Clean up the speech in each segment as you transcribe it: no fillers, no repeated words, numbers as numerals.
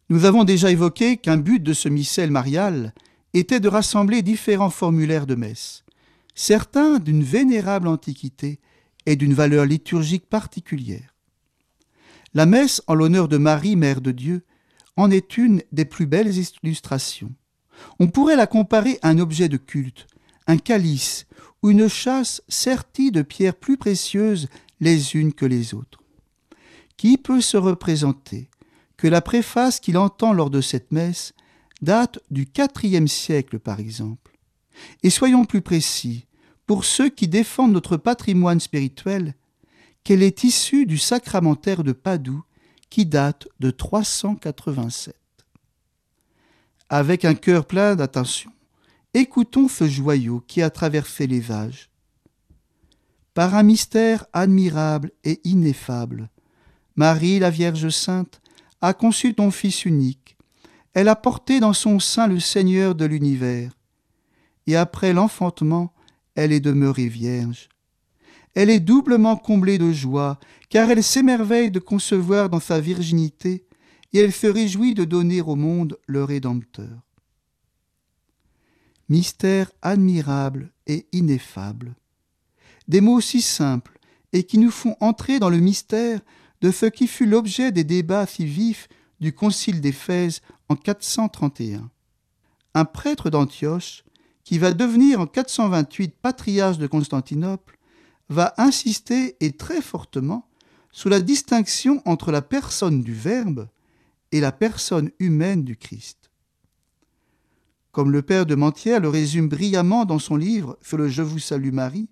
Nous avons déjà évoqué qu'un but de ce missel marial était de rassembler différents formulaires de messe, certains d'une vénérable antiquité et d'une valeur liturgique particulière. La messe en l'honneur de Marie, Mère de Dieu, en est une des plus belles illustrations. On pourrait la comparer à un objet de culte, un calice ou une châsse sertie de pierres plus précieuses les unes que les autres. Qui peut se représenter que la préface qu'il entend lors de cette messe date du IVe siècle par exemple? Et soyons plus précis, pour ceux qui défendent notre patrimoine spirituel, qu'elle est issue du sacramentaire de Padoue qui date de 387. Avec un cœur plein d'attention, écoutons ce joyau qui a traversé les âges. Par un mystère admirable et ineffable, Marie, la Vierge Sainte, a conçu ton Fils unique. Elle a porté dans son sein le Seigneur de l'univers. Et après l'enfantement, elle est demeurée vierge. Elle est doublement comblée de joie, car elle s'émerveille de concevoir dans sa virginité, et elle se réjouit de donner au monde le Rédempteur. Mystère admirable et ineffable. Des mots si simples et qui nous font entrer dans le mystère de ce qui fut l'objet des débats si vifs du Concile d'Éphèse en 431. Un prêtre d'Antioche, qui va devenir en 428 patriarche de Constantinople, va insister et très fortement sur la distinction entre la personne du Verbe et la personne humaine du Christ. Comme le père de Mentière le résume brillamment dans son livre sur le Je vous salue Marie,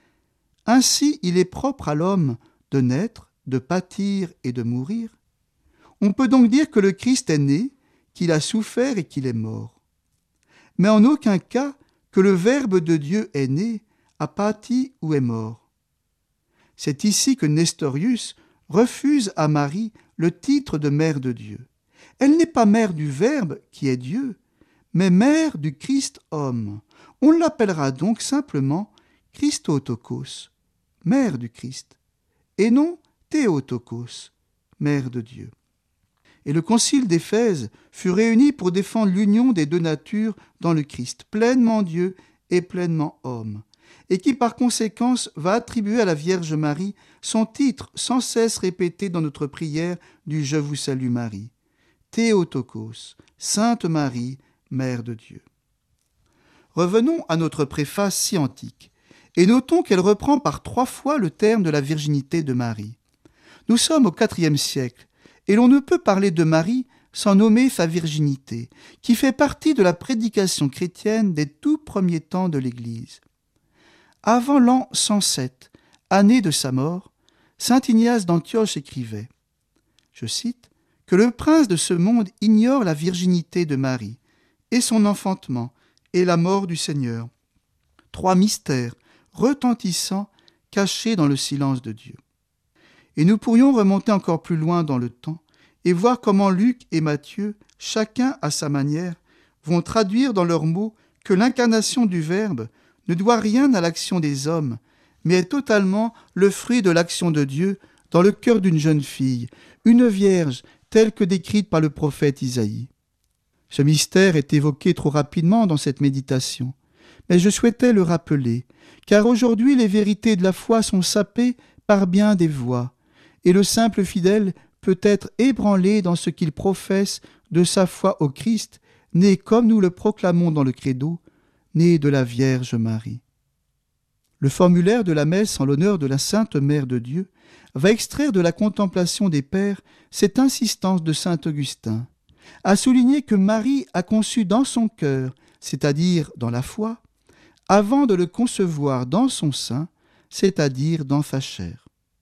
ainsi il est propre à l'homme de naître, de pâtir et de mourir. On peut donc dire que le Christ est né, qu'il a souffert et qu'il est mort. Mais en aucun cas que le Verbe de Dieu est né, a pâti ou est mort. C'est ici que Nestorius refuse à Marie le titre de Mère de Dieu. Elle n'est pas mère du Verbe qui est Dieu, mais mère du Christ homme. On l'appellera donc simplement Christotokos, mère du Christ, et non Théotokos, mère de Dieu. Et le concile d'Éphèse fut réuni pour défendre l'union des deux natures dans le Christ, pleinement Dieu et pleinement homme, et qui par conséquence va attribuer à la Vierge Marie son titre sans cesse répété dans notre prière du Je vous salue Marie, Théotokos, Sainte Marie, Mère de Dieu. Revenons à notre préface si antique, et notons qu'elle reprend par 3 fois le terme de la virginité de Marie. Nous sommes au IVe siècle, et l'on ne peut parler de Marie sans nommer sa virginité, qui fait partie de la prédication chrétienne des tout premiers temps de l'Église. Avant l'an 107, année de sa mort, saint Ignace d'Antioche écrivait, je cite, « que le prince de ce monde ignore la virginité de Marie, et son enfantement, et la mort du Seigneur. 3 mystères retentissants cachés dans le silence de Dieu. » Et nous pourrions remonter encore plus loin dans le temps et voir comment Luc et Matthieu, chacun à sa manière, vont traduire dans leurs mots que l'incarnation du Verbe ne doit rien à l'action des hommes, mais est totalement le fruit de l'action de Dieu dans le cœur d'une jeune fille, une vierge telle que décrite par le prophète Isaïe. Ce mystère est évoqué trop rapidement dans cette méditation, mais je souhaitais le rappeler, car aujourd'hui les vérités de la foi sont sapées par bien des voies, et le simple fidèle peut être ébranlé dans ce qu'il professe de sa foi au Christ, né comme nous le proclamons dans le Credo, né de la Vierge Marie. Le formulaire de la messe en l'honneur de la Sainte Mère de Dieu va extraire de la contemplation des pères cette insistance de saint Augustin, à souligner que Marie a conçu dans son cœur, c'est-à-dire dans la foi, avant de le concevoir dans son sein, c'est-à-dire dans sa chair.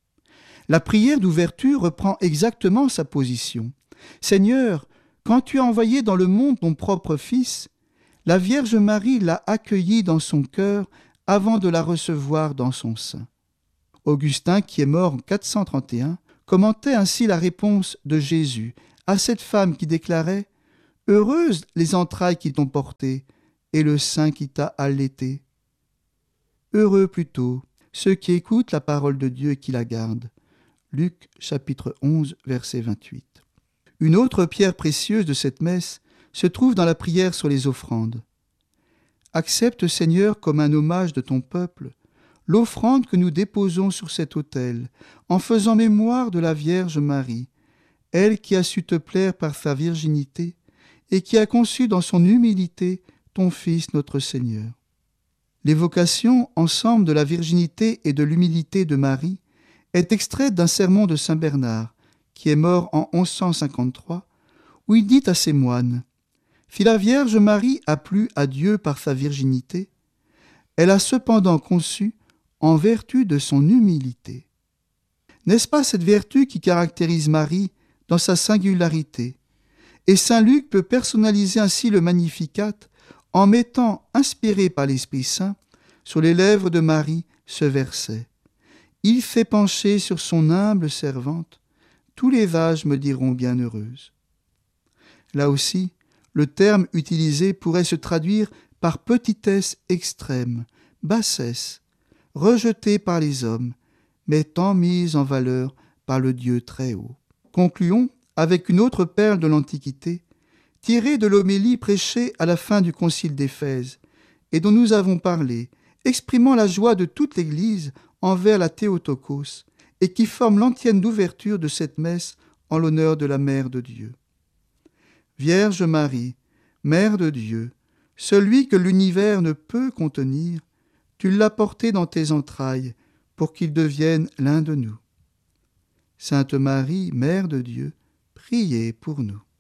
La prière d'ouverture reprend exactement sa position. « Seigneur, quand tu as envoyé dans le monde ton propre Fils, la Vierge Marie l'a accueilli dans son cœur avant de la recevoir dans son sein. » Augustin, qui est mort en 431, commentait ainsi la réponse de Jésus à cette femme qui déclarait « Heureuses les entrailles qui t'ont porté et le sein qui t'a allaité. Heureux plutôt ceux qui écoutent la parole de Dieu et qui la gardent. » Luc chapitre 11, verset 28. Une autre pierre précieuse de cette messe se trouve dans la prière sur les offrandes. Accepte, Seigneur, comme un hommage de ton peuple, l'offrande que nous déposons sur cet autel, en faisant mémoire de la Vierge Marie, elle qui a su te plaire par sa virginité et qui a conçu dans son humilité ton Fils notre Seigneur. L'évocation ensemble de la virginité et de l'humilité de Marie est extraite d'un sermon de saint Bernard, qui est mort en 1153, où il dit à ses moines « Si la Vierge Marie a plu à Dieu par sa virginité, elle a cependant conçu en vertu de son humilité. » N'est-ce pas cette vertu qui caractérise Marie dans sa singularité? Et saint Luc peut personnaliser ainsi le Magnificat en mettant, inspiré par l'Esprit Saint, sur les lèvres de Marie ce verset. « Il fait pencher sur son humble servante, tous les âges me diront bienheureuse. » Là aussi, le terme utilisé pourrait se traduire par petitesse extrême, bassesse, rejetée par les hommes, mais tant mise en valeur par le Dieu très haut. Concluons avec une autre perle de l'Antiquité, tirée de l'homélie prêchée à la fin du concile d'Éphèse, et dont nous avons parlé, exprimant la joie de toute l'Église envers la Théotokos, et qui forme l'antienne d'ouverture de cette messe en l'honneur de la Mère de Dieu. Vierge Marie, Mère de Dieu, celui que l'univers ne peut contenir, tu l'as porté dans tes entrailles pour qu'il devienne l'un de nous. Sainte Marie, Mère de Dieu, priez pour nous.